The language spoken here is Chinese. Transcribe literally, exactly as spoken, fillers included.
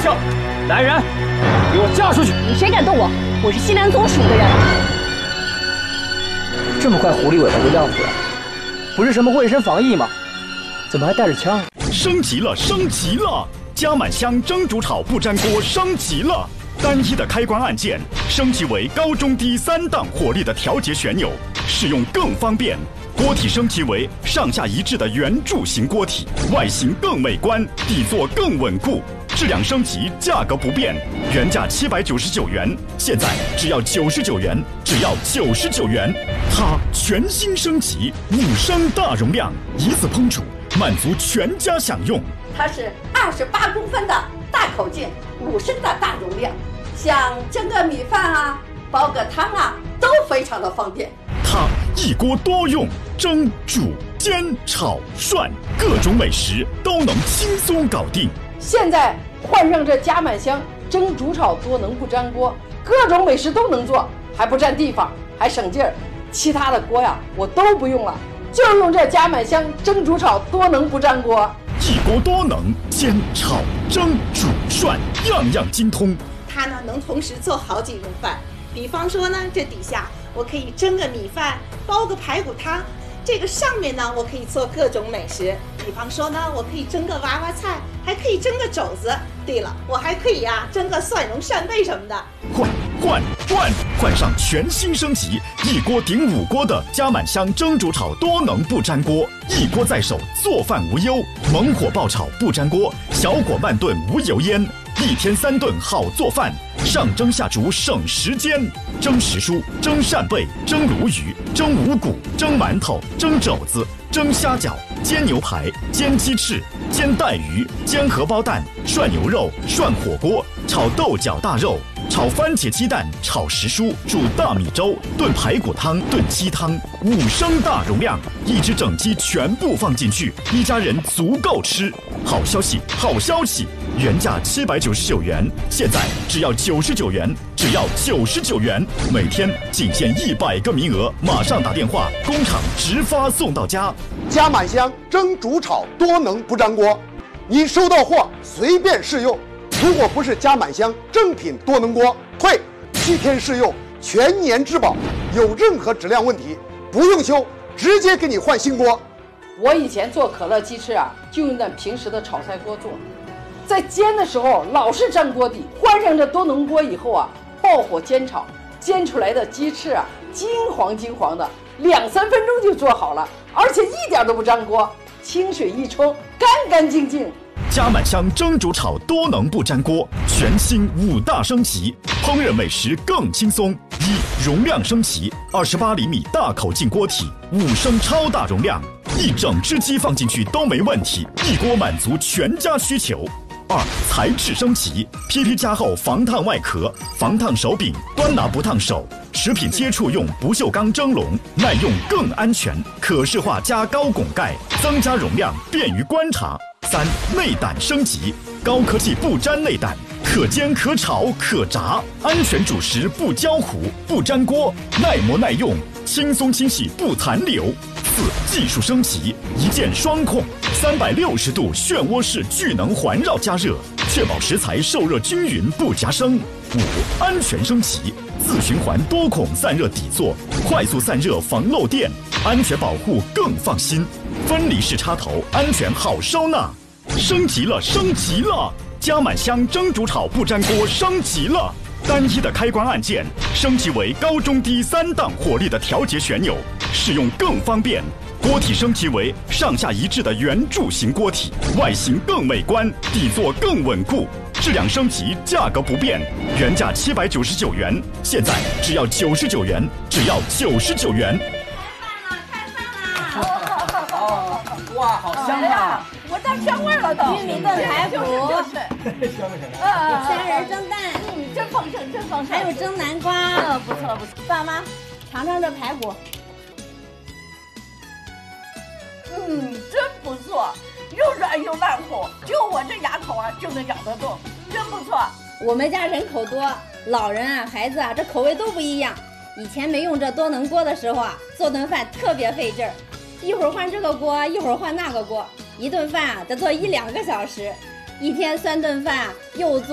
校，来人，给我架出去！ 你谁敢动我？我是西南总署的人。 这么快，狐狸尾巴就亮出来了，不是什么卫生防疫吗？怎么还带着枪？ 升级了，升级了！加满香蒸煮炒不粘锅升级了。 单一的开关按键升级为高中低三档火力的调节旋钮，使用更方便。锅体升级为上下一致的圆柱形锅体，外形更美观，底座更稳固。质量升级，价格不变，原价七百九十九元，现在只要九十九元，只要九十九元。它全新升级，五升大容量，一次烹煮，满足全家享用。 它是二十八公分的大口径，五升的大容量，像蒸个米饭啊、煲个汤啊，都非常的方便。 它一锅多用，蒸、煮、煎、炒、涮，各种美食都能轻松搞定。 现在换上这加满香蒸、煮、炒多能不粘锅，各种美食都能做，还不占地方，还省劲儿。其他的锅呀，我都不用了，就用这加满香蒸、煮、炒多能不粘锅。 一锅多能，煎、炒、蒸、煮、涮，样样精通。 它呢能同时做好几种饭，比方说呢，这底下我可以蒸个米饭，煲个排骨汤；这个上面呢，我可以做各种美食，比方说呢，我可以蒸个娃娃菜，还可以蒸个肘子。对了，我还可以呀、啊、蒸个蒜蓉扇贝什么的。 换换换，换上全新升级，一锅顶五锅的加满香蒸煮炒多能不粘锅，一锅在手，做饭无忧。猛火爆炒不粘锅，小火慢炖无油烟，一天三顿好做饭。上蒸下煮省时间，蒸时蔬、蒸扇贝、蒸鲈鱼、蒸五谷、蒸馒头、蒸肘子、蒸虾饺、煎牛排、煎鸡翅、煎带鱼、煎荷包蛋、涮牛肉、涮火锅、炒豆角大肉、炒番茄鸡蛋、炒时蔬、煮大米粥、炖排骨汤、炖鸡汤，五升大容量，一只整鸡全部放进去，一家人足够吃。好消息，好消息！原价七百九十九元，现在只要九十九元，只要九十九元，每天仅限一百个名额，马上打电话，工厂直发送到家。 加满香蒸煮炒多能不粘锅，你收到货随便试用，如果不是加满香正品多能锅，退七天试用，全年质保，有任何质量问题不用修，直接给你换新锅。 我以前做可乐鸡翅啊，就用咱平时的炒菜锅做，在煎的时候老是粘锅底，换上这多能锅以后啊，爆火煎炒，煎出来的鸡翅啊，金黄金黄的，两三分钟就做好了，而且一点都不粘锅，清水一冲，干干净净。 加满香蒸煮炒多能不粘锅，全新五大升级，烹饪美食更轻松。一、容量升级，二十八厘米大口径锅体，五升超大容量，一整只鸡放进去都没问题，一锅满足全家需求。二、材质升级 ，P P 加厚防烫外壳，防烫手柄，端拿不烫手。食品接触用不锈钢蒸笼，耐用更安全，可视化加高拱盖，增加容量，便于观察。三、内胆升级，高科技不粘内胆，可煎可炒可炸，安全煮食不焦糊不粘锅，耐磨耐用，轻松清洗不残留。四、技术升级，一键双控，三百六十度漩涡式聚能环绕加热，确保食材受热均匀不夹生。五、安全升级，自循环多孔散热底座，快速散热防漏电，安全保护更放心。分离式插头，安全好收纳。升级了，升级了！加满香蒸煮炒不粘锅升级了。单一的开关按键升级为高中低三档火力的调节旋钮，使用更方便。锅体升级为上下一致的圆柱形锅体，外形更美观，底座更稳固。质量升级，价格不变，原价七百九十九元，现在只要九十九元，只要九十九元。 哇，好香啊！ 我到香味了都。 玉米炖排骨， 香不香？ 呃，虾仁蒸蛋， 嗯，真丰盛，真丰盛。 还有蒸南瓜， 呃，不错不错。 爸妈，尝尝这排骨。 嗯，真不错，又软又烂乎，就我这牙口啊就能咬得动，真不错。 我们家人口多，老人啊、孩子啊，这口味都不一样。以前没用这多能锅的时候啊，做顿饭特别费劲儿。一会儿换这个锅，一会儿换那个锅，一顿饭啊得做一两个小时，一天三顿饭啊又做。